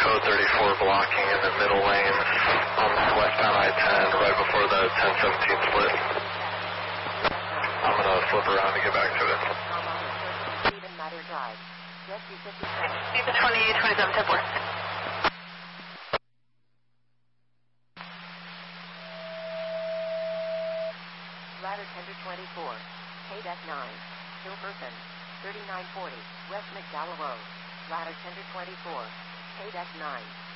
code 34 blocking in the middle lane on westbound I-10 right before the 1017 split. I'm going to flip around to get back to it. Speed to 27, 10-4. Ladder 10 to 24, KDEC 9, Hilverton, 3940, West McDowell Road. Ladder 10 to 24, KDEC 9.